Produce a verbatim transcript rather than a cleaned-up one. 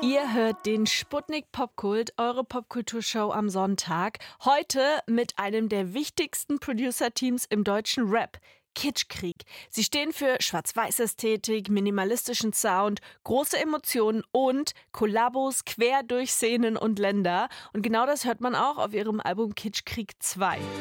Ihr hört den Sputnik Popkult, eure Popkulturshow am Sonntag. Heute mit einem der wichtigsten Producer-Teams im deutschen Rap, Kitschkrieg. Sie stehen für Schwarz-Weiß-Ästhetik, minimalistischen Sound, große Emotionen und Kollabos quer durch Szenen und Länder. Und genau das hört man auch auf ihrem Album Kitschkrieg zwei.